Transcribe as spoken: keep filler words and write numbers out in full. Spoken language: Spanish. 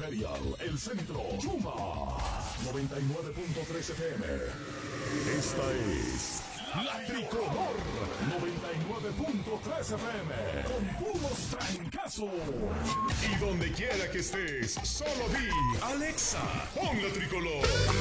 Imperial, El Centro, Yuma, noventa y nueve punto tres F M. Esta es La Tricolor, noventa y nueve punto tres F M, con puros trancazos. Y donde quiera que estés, solo di, Alexa, pon La Tricolor.